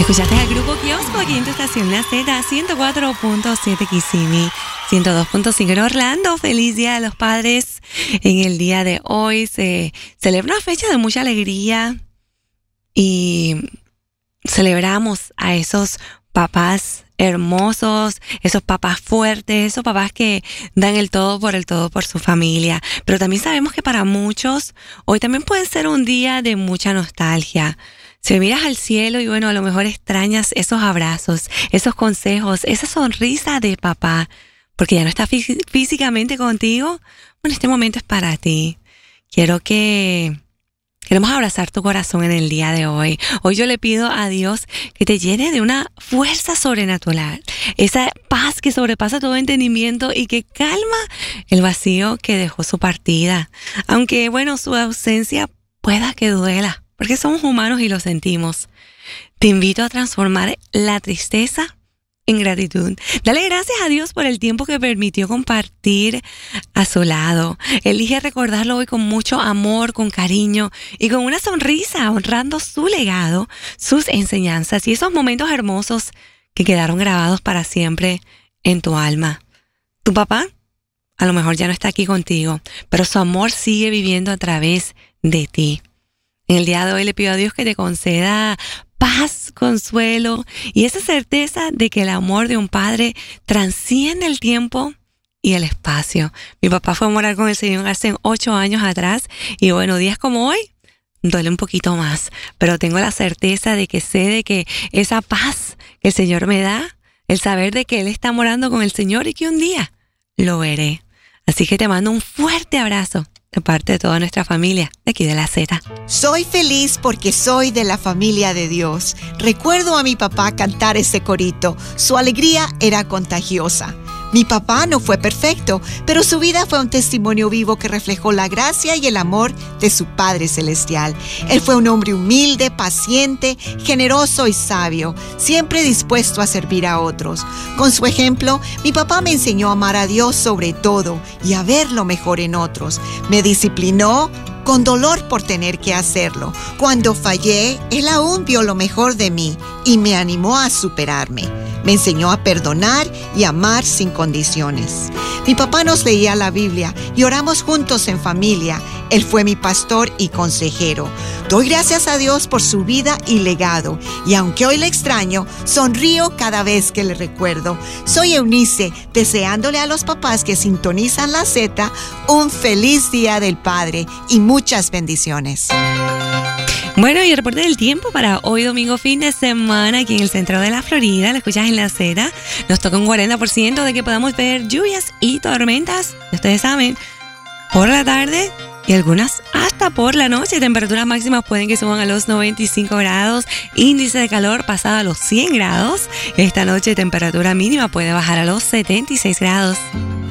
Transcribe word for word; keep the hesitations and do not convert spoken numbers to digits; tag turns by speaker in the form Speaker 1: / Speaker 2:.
Speaker 1: Escuchaste al Grupo Kiosco aquí en tu estación La Z, ciento cuatro punto siete Kissimmee, ciento dos punto cinco en Orlando. Feliz Día de los Padres. En el día de hoy se celebra una fecha de mucha alegría y celebramos a esos papás hermosos, esos papás fuertes, esos papás que dan el todo por el todo por su familia. Pero también sabemos que para muchos hoy también puede ser un día de mucha nostalgia. Si miras al cielo y bueno, a lo mejor extrañas esos abrazos, esos consejos, esa sonrisa de papá, porque ya no está fí- físicamente contigo, bueno, este momento es para ti. Quiero que... Queremos abrazar tu corazón en el día de hoy. Hoy yo le pido a Dios que te llene de una fuerza sobrenatural, esa paz que sobrepasa todo entendimiento y que calma el vacío que dejó su partida. Aunque, bueno, su ausencia pueda que duela, porque somos humanos y lo sentimos. Te invito a transformar la tristeza en gratitud. Dale gracias a Dios por el tiempo que permitió compartir a su lado. Elige recordarlo hoy con mucho amor, con cariño y con una sonrisa, honrando su legado, sus enseñanzas y esos momentos hermosos que quedaron grabados para siempre en tu alma. Tu papá a lo mejor ya no está aquí contigo, pero su amor sigue viviendo a través de ti. En el día de hoy le pido a Dios que te conceda paz, consuelo y esa certeza de que el amor de un padre trasciende el tiempo y el espacio. Mi papá fue a morar con el Señor hace ocho años atrás y bueno, días como hoy duele un poquito más, pero tengo la certeza de que sé de que esa paz que el Señor me da, el saber de que Él está morando con el Señor y que un día lo veré. Así que te mando un fuerte abrazo de parte de toda nuestra familia de aquí de La Z.
Speaker 2: Soy feliz porque soy de la familia de Dios. Recuerdo a mi papá cantar ese corito. Su alegría era contagiosa. Mi papá no fue perfecto, pero su vida fue un testimonio vivo que reflejó la gracia y el amor de su Padre Celestial. Él fue un hombre humilde, paciente, generoso y sabio, siempre dispuesto a servir a otros. Con su ejemplo, mi papá me enseñó a amar a Dios sobre todo y a ver lo mejor en otros. Me disciplinó con dolor por tener que hacerlo. Cuando fallé, Él aún vio lo mejor de mí y me animó a superarme. Me enseñó a perdonar y amar sin condiciones. Mi papá nos leía la Biblia y oramos juntos en familia. Él fue mi pastor y consejero. Doy gracias a Dios por su vida y legado. Y aunque hoy le extraño, sonrío cada vez que le recuerdo. Soy Eunice, deseándole a los papás que sintonizan La Z un feliz Día del Padre y muchas bendiciones.
Speaker 1: Bueno, y el reporte del tiempo para hoy domingo fin de semana aquí en el centro de la Florida. Lo escuchas en La Z. Nos toca un cuarenta por ciento de que podamos ver lluvias y tormentas. Ustedes saben, por la tarde y algunas hasta por la noche. Temperaturas máximas pueden que suban a los noventa y cinco grados. Índice de calor pasado a los cien grados. Esta noche temperatura mínima puede bajar a los setenta y seis grados.